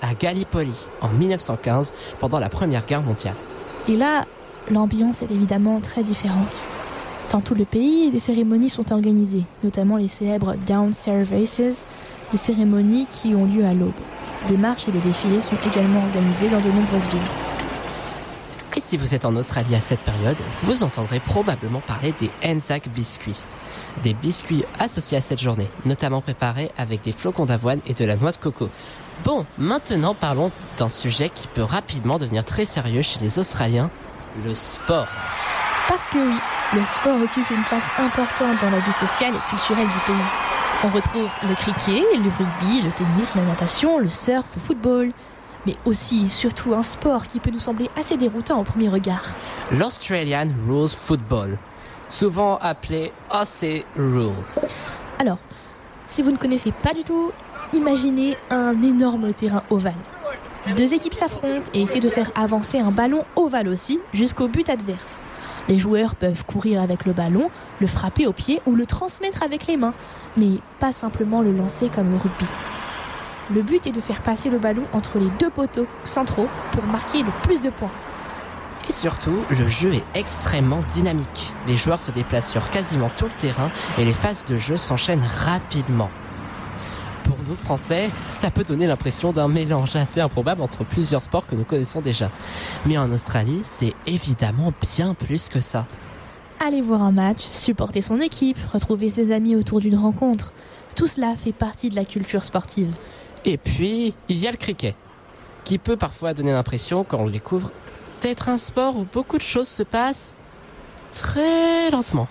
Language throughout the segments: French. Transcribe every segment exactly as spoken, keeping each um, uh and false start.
à Gallipoli en dix-neuf cent quinze pendant la Première Guerre mondiale. Et là, l'ambiance est évidemment très différente. Dans tout le pays, des cérémonies sont organisées, notamment les célèbres Down Services, des cérémonies qui ont lieu à l'aube. Des marches et des défilés sont également organisés dans de nombreuses villes. Et si vous êtes en Australie à cette période, vous entendrez probablement parler des Anzac biscuits. Des biscuits associés à cette journée, notamment préparés avec des flocons d'avoine et de la noix de coco. Bon, maintenant parlons d'un sujet qui peut rapidement devenir très sérieux chez les Australiens, le sport. Parce que oui, le sport occupe une place importante dans la vie sociale et culturelle du pays. On retrouve le cricket, le rugby, le tennis, la natation, le surf, le football... mais aussi et surtout un sport qui peut nous sembler assez déroutant au premier regard. L'Australian Rules Football, souvent appelé A C Rules. Alors, si vous ne connaissez pas du tout, imaginez un énorme terrain ovale. Deux équipes s'affrontent et essaient de faire avancer un ballon ovale aussi jusqu'au but adverse. Les joueurs peuvent courir avec le ballon, le frapper au pied ou le transmettre avec les mains, mais pas simplement le lancer comme le rugby. Le but est de faire passer le ballon entre les deux poteaux centraux pour marquer le plus de points. Et surtout, le jeu est extrêmement dynamique. Les joueurs se déplacent sur quasiment tout le terrain et les phases de jeu s'enchaînent rapidement. Pour nous Français, ça peut donner l'impression d'un mélange assez improbable entre plusieurs sports que nous connaissons déjà. Mais en Australie, c'est évidemment bien plus que ça. Aller voir un match, supporter son équipe, retrouver ses amis autour d'une rencontre, tout cela fait partie de la culture sportive. Et puis, il y a le cricket, qui peut parfois donner l'impression, quand on le découvre, d'être un sport où beaucoup de choses se passent très lentement.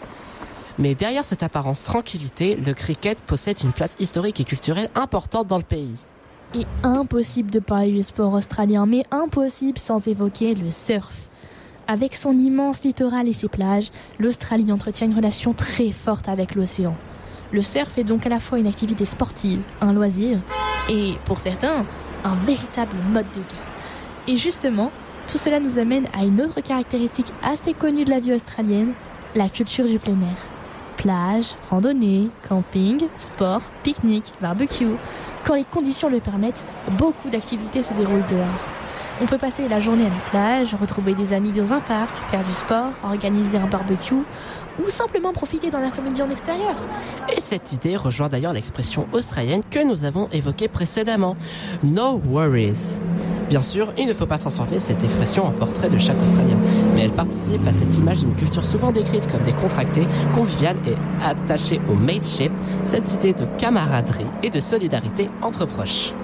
Mais derrière cette apparence tranquillité, le cricket possède une place historique et culturelle importante dans le pays. Et impossible de parler du sport australien, mais impossible sans évoquer le surf. Avec son immense littoral et ses plages, l'Australie entretient une relation très forte avec l'océan. Le surf est donc à la fois une activité sportive, un loisir, et pour certains, un véritable mode de vie. Et justement, tout cela nous amène à une autre caractéristique assez connue de la vie australienne, la culture du plein air. Plage, randonnée, camping, sport, pique-nique, barbecue. Quand les conditions le permettent, beaucoup d'activités se déroulent dehors. On peut passer la journée à la plage, retrouver des amis dans un parc, faire du sport, organiser un barbecue ou simplement profiter d'un après-midi en extérieur. Et cette idée rejoint d'ailleurs l'expression australienne que nous avons évoquée précédemment, « no worries ». Bien sûr, il ne faut pas transformer cette expression en portrait de chaque Australien, mais elle participe à cette image d'une culture souvent décrite comme décontractée, conviviale et attachée au mateship, cette idée de camaraderie et de solidarité entre proches.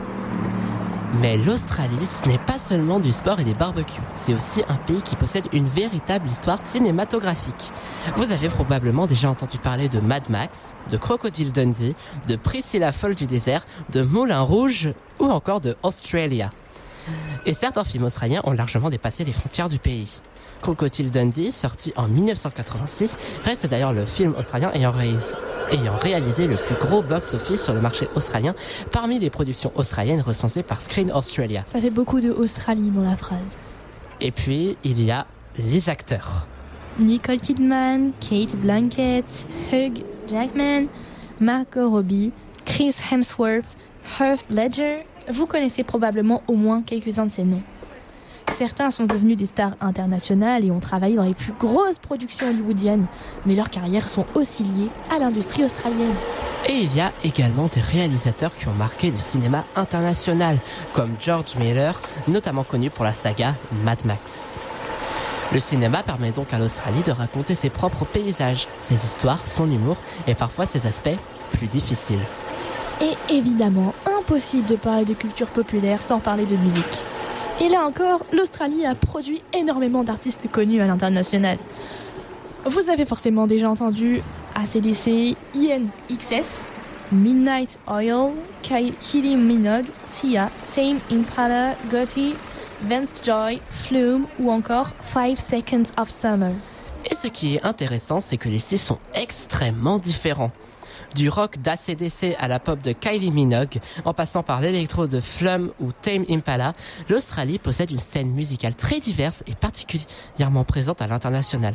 Mais l'Australie, ce n'est pas seulement du sport et des barbecues. C'est aussi un pays qui possède une véritable histoire cinématographique. Vous avez probablement déjà entendu parler de Mad Max, de Crocodile Dundee, de Priscilla Folle du désert, de Moulin Rouge ou encore de Australia. Et certains films australiens ont largement dépassé les frontières du pays. Crocodile Dundee, sorti en dix-neuf cent quatre-vingt-six, reste d'ailleurs le film australien ayant réalisé, ayant réalisé le plus gros box-office sur le marché australien parmi les productions australiennes recensées par Screen Australia. Ça fait beaucoup de Australie dans la phrase. Et puis, il y a les acteurs. Nicole Kidman, Kate Blanchett, Hugh Jackman, Margot Robbie, Chris Hemsworth, Heath Ledger. Vous connaissez probablement au moins quelques-uns de ces noms. Certains sont devenus des stars internationales et ont travaillé dans les plus grosses productions hollywoodiennes, mais leurs carrières sont aussi liées à l'industrie australienne. Et il y a également des réalisateurs qui ont marqué le cinéma international, comme George Miller, notamment connu pour la saga Mad Max. Le cinéma permet donc à l'Australie de raconter ses propres paysages, ses histoires, son humour et parfois ses aspects plus difficiles. Et évidemment, impossible de parler de culture populaire sans parler de musique. Et là encore, l'Australie a produit énormément d'artistes connus à l'international. Vous avez forcément déjà entendu A C D C, I N X S, Midnight Oil, Kylie Minogue, Sia, Tame Impala, Gotti, Vance Joy, Flume ou encore Five Seconds of Summer. Et ce qui est intéressant, c'est que les styles sont extrêmement différents. Du rock d'A C D C à la pop de Kylie Minogue, en passant par l'électro de Flume ou Tame Impala, l'Australie possède une scène musicale très diverse et particulièrement présente à l'international.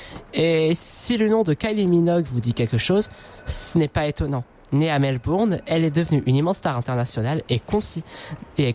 Et si le nom de Kylie Minogue vous dit quelque chose, ce n'est pas étonnant. Née à Melbourne, elle est devenue une immense star internationale et, consi- et est